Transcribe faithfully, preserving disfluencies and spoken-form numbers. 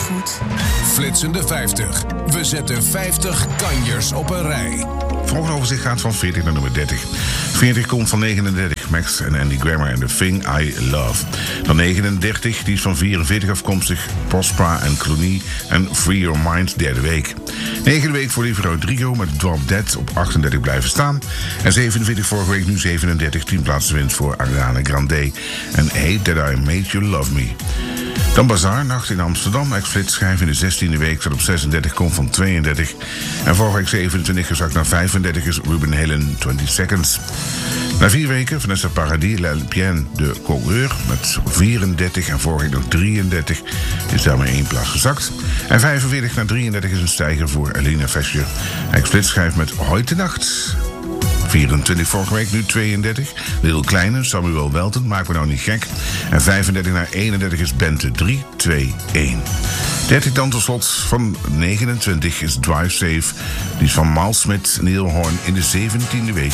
goed. Flitsende vijftig. We zetten vijftig kanjers op een rij. Volgende overzicht gaat van veertig naar nummer dertig. veertig komt van negenendertig, Max en Andy Grammer en The Thing I Love. Dan negenendertig, die is van vierenveertig afkomstig, Prospera en Clooney en Free Your Mind, derde week. Negende week voor Olivia Rodrigo met Drop Dead op achtendertig blijven staan. En zevenenveertig vorige week, nu zevenendertig, tien plaatsen winst voor Ariana Grande en Hate That I Made You Love Me. Dan Bazaar, Nacht in Amsterdam. Ex-Flits schijf in de zestiende week, staat op zesendertig, komt van tweeëndertig. En vorige week zevenentwintig gezakt naar vijfendertig is Ruben Hillen, twintig seconds. Na vier weken, Vanessa Paradis, La Pienne de Coureur met vierendertig en vorige week nog drieëndertig. Is daarmee één plaats gezakt. En vijfenveertig naar drieëndertig is een stijger voor Alina Vescher. Ex-Flits schijf met Heute Nacht. vierentwintig vorige week, nu tweeëndertig. Lil Kleine, Samuel Welten, maak me nou niet gek. En vijfendertig naar eenendertig is Bente, drie twee een. dertig dan tot slot van negenentwintig is Drive Safe. Die is van Miles Smith, Neil Horn in de zeventiende week.